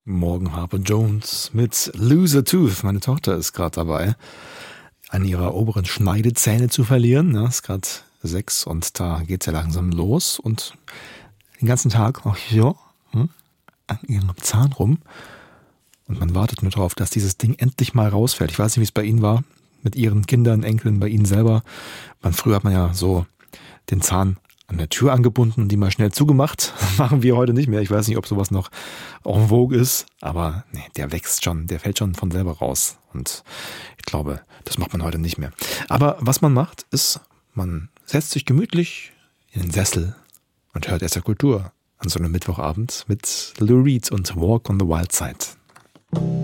Morgen Harper Jones mit Lose a Tooth. Meine Tochter ist gerade dabei, eine ihrer oberen Schneidezähne zu verlieren. Ja, ist gerade 6 und da geht's ja langsam los. Und den ganzen Tag auch hier an ihrem Zahn rum. Und man wartet nur darauf, dass dieses Ding endlich mal rausfällt. Ich weiß nicht, wie es bei Ihnen war, mit Ihren Kindern, Enkeln, bei Ihnen selber. Früher hat man ja so den Zahn an der Tür angebunden und die mal schnell zugemacht. Das machen wir heute nicht mehr. Ich weiß nicht, ob sowas noch en vogue ist, aber nee, der wächst schon, der fällt schon von selber raus. Und ich glaube, das macht man heute nicht mehr. Aber was man macht, ist, man setzt sich gemütlich in den Sessel und hört SR Kultur an so einem Mittwochabend mit Lou Reed und Walk on the Wild Side.